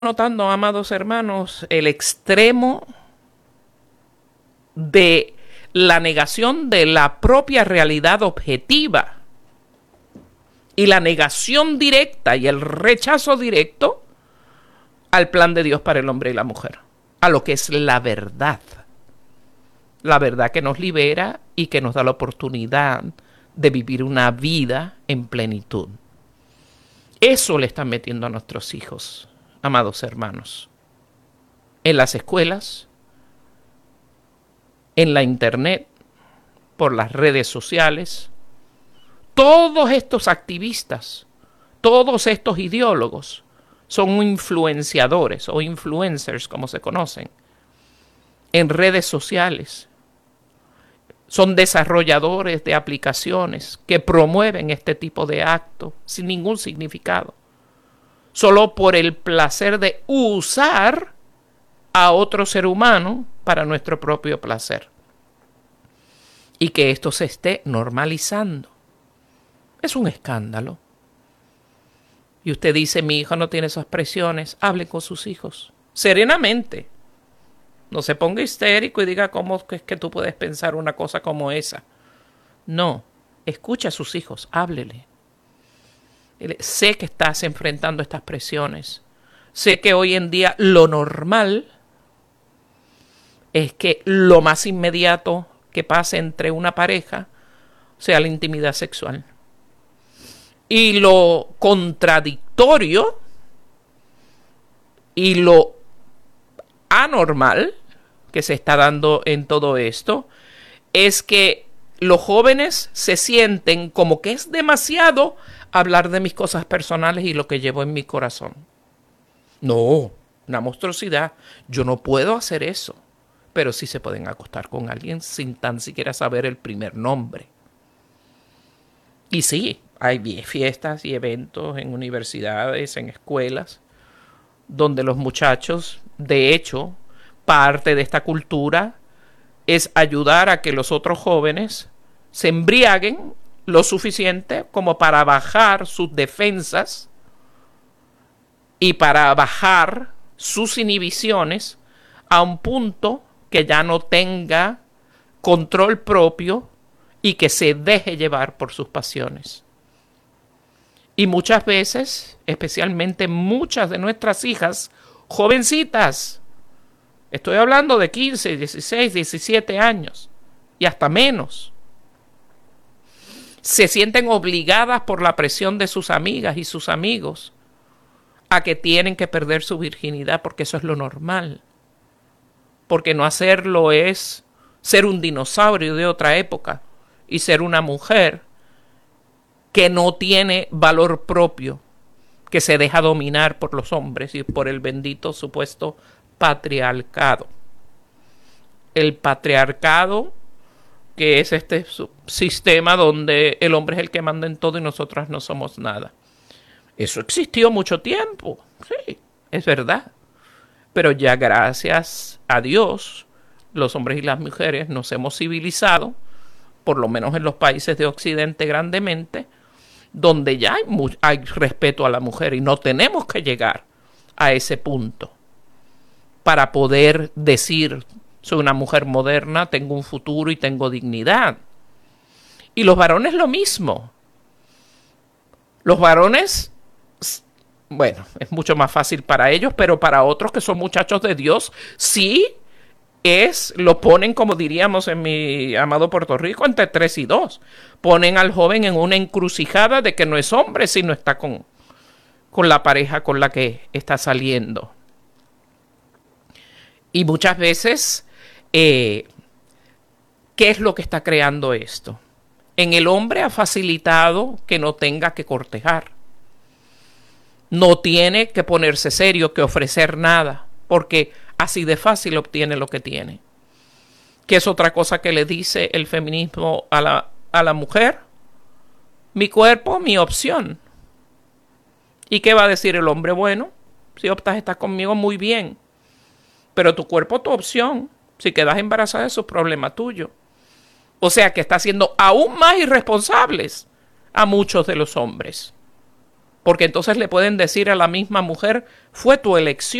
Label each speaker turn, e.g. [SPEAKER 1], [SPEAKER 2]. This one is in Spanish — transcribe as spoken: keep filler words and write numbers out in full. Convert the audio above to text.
[SPEAKER 1] notando, amados hermanos, el extremo de la negación de la propia realidad objetiva y la negación directa y el rechazo directo al plan de Dios para el hombre y la mujer, a lo que es la verdad. La verdad que nos libera y que nos da la oportunidad de vivir una vida en plenitud. Eso le están metiendo a nuestros hijos, amados hermanos, en las escuelas, en la internet, por las redes sociales. Todos estos activistas, todos estos ideólogos son influenciadores o influencers, como se conocen, en redes sociales. Son desarrolladores de aplicaciones que promueven este tipo de actos sin ningún significado, solo por el placer de usar a otro ser humano para nuestro propio placer. Y que esto se esté normalizando. Es un escándalo. Y usted dice, mi hijo no tiene esas presiones. Hable con sus hijos, serenamente. No se ponga histérico y diga cómo es que tú puedes pensar una cosa como esa. No, escucha a sus hijos, háblele. Sé que estás enfrentando estas presiones. Sé que hoy en día lo normal es que lo más inmediato que pase entre una pareja sea la intimidad sexual. Y lo contradictorio y lo anormal que se está dando en todo esto es que los jóvenes se sienten como que es demasiado hablar de mis cosas personales y lo que llevo en mi corazón. No, una monstruosidad. Yo no puedo hacer eso. Pero sí se pueden acostar con alguien sin tan siquiera saber el primer nombre. Y sí, hay fiestas y eventos en universidades, en escuelas, donde los muchachos, de hecho, parte de esta cultura es ayudar a que los otros jóvenes se embriaguen lo suficiente como para bajar sus defensas y para bajar sus inhibiciones a un punto que ya no tenga control propio y que se deje llevar por sus pasiones. Y muchas veces, especialmente muchas de nuestras hijas, jovencitas, estoy hablando de quince, dieciséis, diecisiete años y hasta menos, se sienten obligadas por la presión de sus amigas y sus amigos a que tienen que perder su virginidad porque eso es lo normal. Porque no hacerlo es ser un dinosaurio de otra época y ser una mujer que no tiene valor propio, que se deja dominar por los hombres y por el bendito supuesto patriarcado. El patriarcado, que es este sistema donde el hombre es el que manda en todo y nosotras no somos nada. Eso existió mucho tiempo, sí, es verdad. Pero ya gracias a Dios, los hombres y las mujeres nos hemos civilizado, por lo menos en los países de Occidente grandemente, donde ya hay, muy, hay respeto a la mujer y no tenemos que llegar a ese punto para poder decir, soy una mujer moderna, tengo un futuro y tengo dignidad. Y los varones lo mismo. Los varones, bueno, es mucho más fácil para ellos, pero para otros que son muchachos de Dios, sí es, lo ponen, como diríamos en mi amado Puerto Rico, entre tres y dos. Ponen al joven en una encrucijada de que no es hombre, sino está con, con la pareja con la que está saliendo. Y muchas veces, eh, ¿qué es lo que está creando esto? En el hombre ha facilitado que no tenga que cortejar. No tiene que ponerse serio, que ofrecer nada, porque así de fácil obtiene lo que tiene. ¿Qué es otra cosa que le dice el feminismo a la, a la mujer? Mi cuerpo, mi opción. ¿Y qué va a decir el hombre? Bueno, si optas a estar conmigo, muy bien. Pero tu cuerpo, tu opción. Si quedas embarazada, eso es problema tuyo. O sea que está haciendo aún más irresponsables a muchos de los hombres. Porque entonces le pueden decir a la misma mujer, fue tu elección.